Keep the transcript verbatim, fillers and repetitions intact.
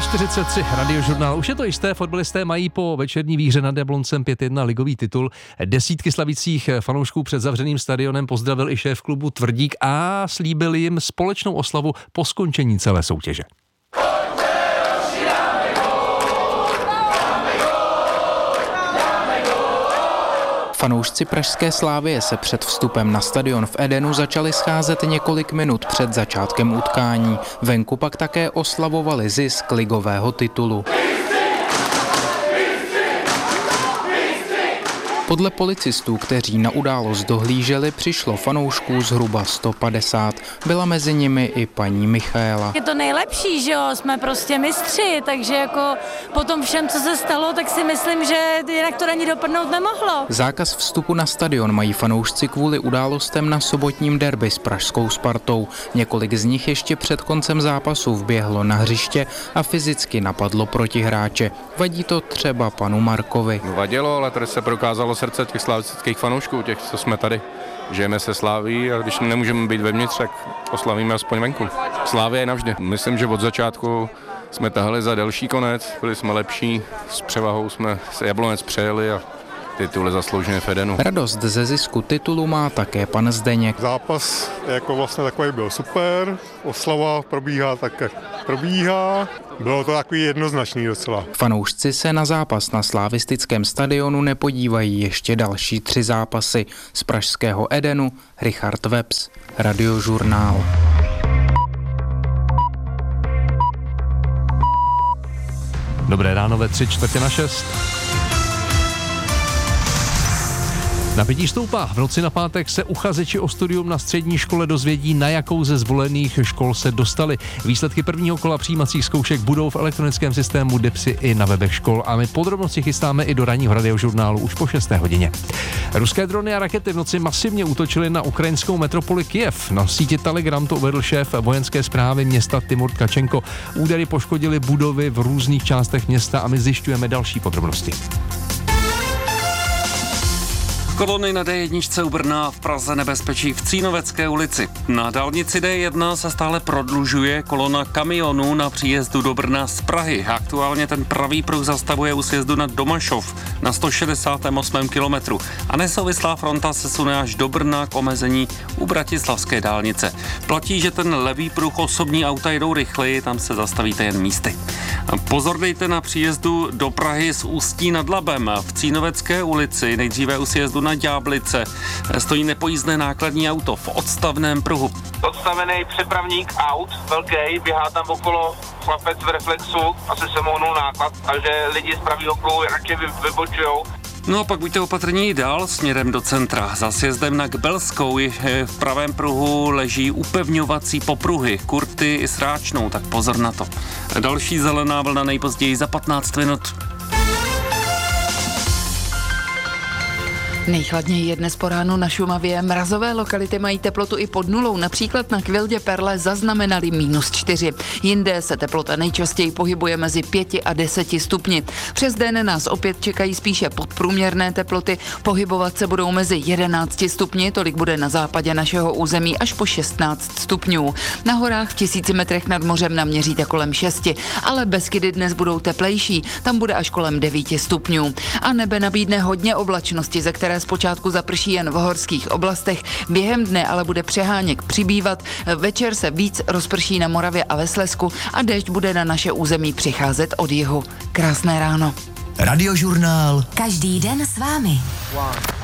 čtyřicet tři Radiožurnál. Už je to jisté, fotbalisté mají po večerní výhře nad Jabloncem pět jedna ligový titul. Desítky slavících fanoušků před zavřeným stadionem pozdravil i šéf klubu Tvrdík a slíbil jim společnou oslavu po skončení celé soutěže. Fanoušci pražské Slavie se před vstupem na stadion v Edenu začali scházet několik minut před začátkem utkání. Venku pak také oslavovali zisk ligového titulu. Podle policistů, kteří na událost dohlíželi, přišlo fanoušků zhruba sto padesát. Byla mezi nimi i paní Michaela. Je to nejlepší, že jo, jsme prostě mistři, takže jako po tom všem, co se stalo, tak si myslím, že jinak to ani dopadnout nemohlo. Zákaz vstupu na stadion mají fanoušci kvůli událostem na sobotním derby s pražskou Spartou. Několik z nich ještě před koncem zápasu vběhlo na hřiště a fyzicky napadlo protihráče. Vadí to třeba panu Markovi. Vadilo, ale tady se prokázalo srdce těch slavistických fanoušků, těch, co jsme tady. Žijeme se Slaví a když nemůžeme být vevnitř, tak oslavíme aspoň venku. Slávě je navždy. Myslím, že od začátku jsme tahali za delší konec, byli jsme lepší, s převahou jsme se Jablonec přejeli a titul zaslouženě v Edenu. Radost ze zisku titulu má také pan Zdeněk. Zápas jako vlastně takový byl super, oslava probíhá tak, jak probíhá. Bylo to takový jednoznačný docela. Fanoušci se na zápas na slavistickém stadionu nepodívají ještě další tři zápasy. Z pražského Edenu Richard Webs, Radiožurnál. Dobré ráno ve tři čtvrtě na šest. Napětí stoupá. V noci na pátek se uchazeči o studium na střední škole dozvědí, na jakou ze zvolených škol se dostali. Výsledky prvního kola přijímacích zkoušek budou v elektronickém systému DEPSI i na webech škol a my podrobnosti chystáme i do ranního Radiožurnálu už po šesté hodině. Ruské drony a rakety v noci masivně útočily na ukrajinskou metropoli Kyjev. Na síti Telegram to uvedl šéf vojenské správy města Timur Tkačenko. Údery poškodily budovy v různých částech města a my zjišťujeme další podrobnosti. Kolony na D jedna u Brna, v Praze nebezpečí v Cínovecké ulici. Na dálnici D jedna se stále prodlužuje kolona kamionů na příjezdu do Brna z Prahy. Aktuálně ten pravý pruh zastavuje u sjezdu na Domašov na sto šedesátém osmém kilometru a nesouvislá fronta se sune až do Brna k omezení u bratislavské dálnice. Platí, že ten levý pruh osobní auta jedou rychleji, tam se zastavíte jen místy. Pozor dejte na příjezdu do Prahy z Ústí nad Labem. V Cínovecké ulici, nejdříve u sjezdu na Ďáblice, stojí nepojízdné nákladní auto v odstavném pruhu. Odstavený přepravník aut, velký, běhá tam okolo chlapec v reflexu, asi se mohnul náklad, takže lidi z pravýho pruhu radši vybočujou. No a pak buďte opatrní dál směrem do centra. Za sjezdem na Kbelskou v pravém pruhu leží upevňovací popruhy, kurty i sráčnou, tak pozor na to. Další zelená vlna nejpozději za patnáct minut. Nejchladněji je dnes po ránu na Šumavě. Mrazové lokality mají teplotu i pod nulou. Například na Kvildě Perle zaznamenali mínus čtyři. Jinde se teplota nejčastěji pohybuje mezi pěti a deseti stupni. Přes den nás opět čekají spíše podprůměrné teploty. Pohybovat se budou mezi jedenácti stupni, tolik bude na západě našeho území, až po šestnáct stupňů. Na horách v tisíci metrech nad mořem naměříte kolem šesti, ale Beskydy dnes budou teplejší, tam bude až kolem devíti stupňů. A nebe nabídne hodně oblačnosti, ze které zpočátku zaprší jen v horských oblastech, během dne ale bude přeháněk přibývat, večer se víc rozprší na Moravě a ve Slezsku a déšť bude na naše území přicházet od jihu. Krásné ráno. Radiožurnál. Každý den s vámi.